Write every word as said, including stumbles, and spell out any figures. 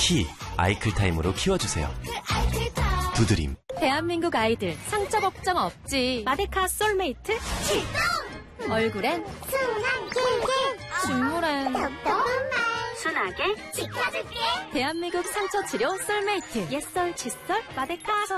키, 아이클타임으로 키워주세요. 두드림. 대한민국 아이들 상처 걱정 없지. 마데카 솔메이트 출동! 얼굴엔 순한 길게, 중물엔 똑똑한 말 순하게 지켜줄게. 대한민국 상처 치료 솔메이트. 옛설, 칫솔, 마데카